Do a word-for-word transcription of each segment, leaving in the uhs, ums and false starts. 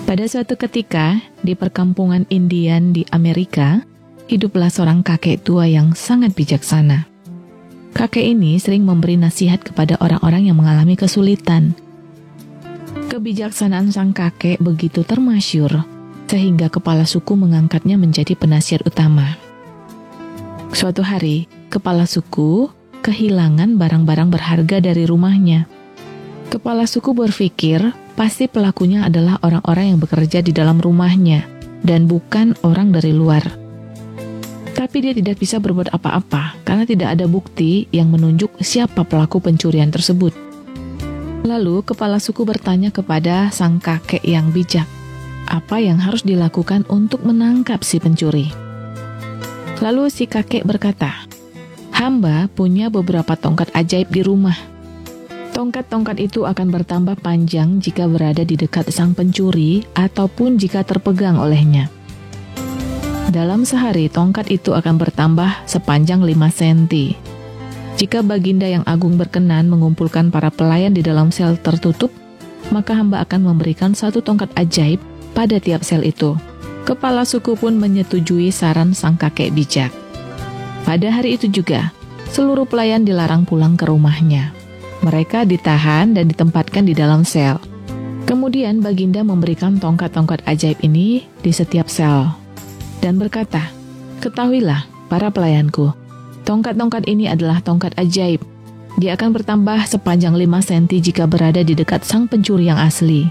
Pada suatu ketika, di perkampungan Indian di Amerika, hiduplah seorang kakek tua yang sangat bijaksana. Kakek ini sering memberi nasihat kepada orang-orang yang mengalami kesulitan. Kebijaksanaan sang kakek begitu termasyur, sehingga kepala suku mengangkatnya menjadi penasihat utama. Suatu hari, kepala suku kehilangan barang-barang berharga dari rumahnya. Kepala suku berpikir, pasti pelakunya adalah orang-orang yang bekerja di dalam rumahnya, dan bukan orang dari luar. Tapi dia tidak bisa berbuat apa-apa, karena tidak ada bukti yang menunjuk siapa pelaku pencurian tersebut. Lalu, kepala suku bertanya kepada sang kakek yang bijak, apa yang harus dilakukan untuk menangkap si pencuri. Lalu si kakek berkata, hamba punya beberapa tongkat ajaib di rumah. Tongkat-tongkat itu akan bertambah panjang jika berada di dekat sang pencuri ataupun jika terpegang olehnya. Dalam sehari, tongkat itu akan bertambah sepanjang lima sentimeter. Jika Baginda yang agung berkenan mengumpulkan para pelayan di dalam sel tertutup, maka hamba akan memberikan satu tongkat ajaib pada tiap sel itu. Kepala suku pun menyetujui saran sang kakek bijak. Pada hari itu juga, seluruh pelayan dilarang pulang ke rumahnya. Mereka ditahan dan ditempatkan di dalam sel. Kemudian Baginda memberikan tongkat-tongkat ajaib ini di setiap sel. Dan berkata, ketahuilah para pelayanku, tongkat-tongkat ini adalah tongkat ajaib. Dia akan bertambah sepanjang lima sentimeter jika berada di dekat sang pencuri yang asli.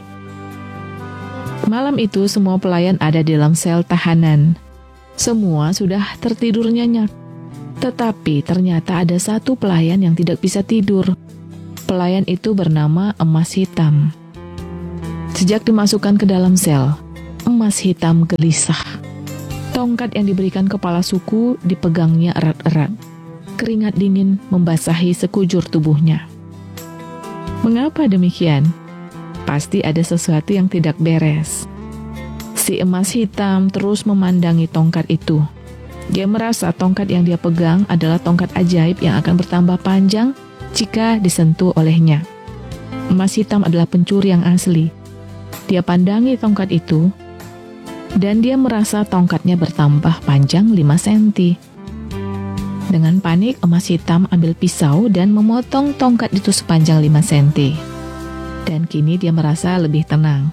Malam itu semua pelayan ada di dalam sel tahanan. Semua sudah tertidur nyenyak. Tetapi ternyata ada satu pelayan yang tidak bisa tidur. Pelayan itu bernama Emas Hitam. Sejak dimasukkan ke dalam sel, Emas Hitam gelisah. Tongkat yang diberikan kepala suku dipegangnya erat-erat. Keringat dingin membasahi sekujur tubuhnya. Mengapa demikian? Pasti ada sesuatu yang tidak beres. Si Emas Hitam terus memandangi tongkat itu. Dia merasa tongkat yang dia pegang adalah tongkat ajaib yang akan bertambah panjang jika disentuh olehnya. Emas Hitam adalah pencuri yang asli. Dia pandangi tongkat itu, dan dia merasa tongkatnya bertambah panjang lima sentimeter. Dengan panik, Emas Hitam ambil pisau dan memotong tongkat itu sepanjang lima sentimeter. Dan kini dia merasa lebih tenang.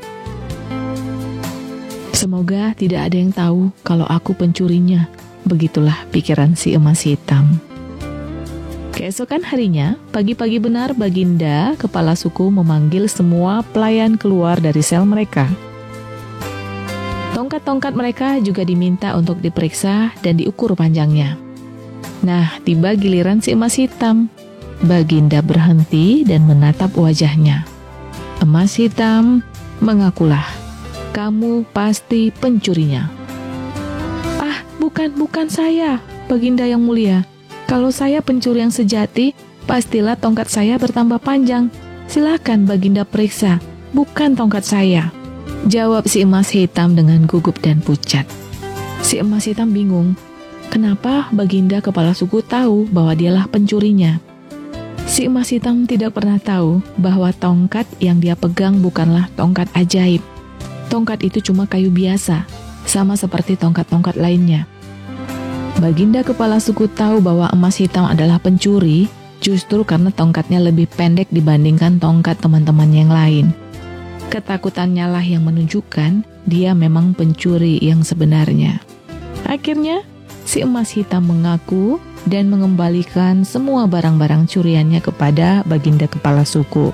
Semoga tidak ada yang tahu kalau aku pencurinya. Begitulah pikiran si Emas Hitam. Keesokan harinya, pagi-pagi benar Baginda, kepala suku memanggil semua pelayan keluar dari sel mereka. Tongkat-tongkat mereka juga diminta untuk diperiksa dan diukur panjangnya. Nah, tiba giliran si Emas Hitam. Baginda berhenti dan menatap wajahnya. Emas Hitam, mengakulah, kamu pasti pencurinya. Ah, bukan, bukan saya, Baginda yang mulia. Kalau saya pencuri yang sejati, pastilah tongkat saya bertambah panjang. Silakan Baginda periksa, bukan tongkat saya. Jawab si Emas Hitam dengan gugup dan pucat. Si Emas Hitam bingung, kenapa Baginda kepala suku tahu bahwa dialah pencurinya? Si Emas Hitam tidak pernah tahu bahwa tongkat yang dia pegang bukanlah tongkat ajaib. Tongkat itu cuma kayu biasa, sama seperti tongkat-tongkat lainnya. Baginda kepala suku tahu bahwa Emas Hitam adalah pencuri justru karena tongkatnya lebih pendek dibandingkan tongkat teman-teman yang lain. Ketakutannya lah yang menunjukkan dia memang pencuri yang sebenarnya. Akhirnya, si Emas Hitam mengaku dan mengembalikan semua barang-barang curiannya kepada Baginda kepala suku.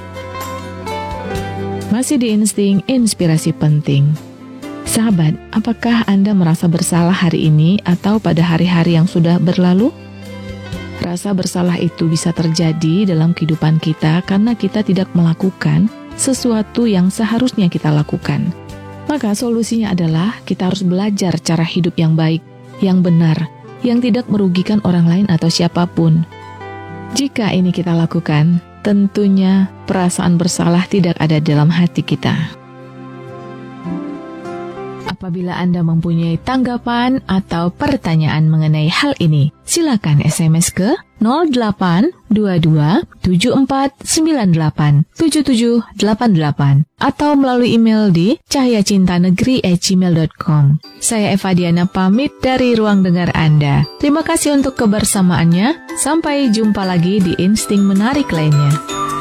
Masih di insting inspirasi penting. Sahabat, apakah Anda merasa bersalah hari ini atau pada hari-hari yang sudah berlalu? Rasa bersalah itu bisa terjadi dalam kehidupan kita karena kita tidak melakukan sesuatu yang seharusnya kita lakukan. Maka solusinya adalah kita harus belajar cara hidup yang baik, yang benar, yang tidak merugikan orang lain atau siapapun. Jika ini kita lakukan, tentunya perasaan bersalah tidak ada dalam hati kita. Apabila Anda mempunyai tanggapan atau pertanyaan mengenai hal ini, silakan S M S ke nol delapan dua dua tujuh empat sembilan delapan tujuh tujuh delapan delapan atau melalui email di cahyacintanegeri at gmail dot com. Saya Eva Diana pamit dari ruang dengar Anda. Terima kasih untuk kebersamaannya. Sampai jumpa lagi di Insting Menarik lainnya.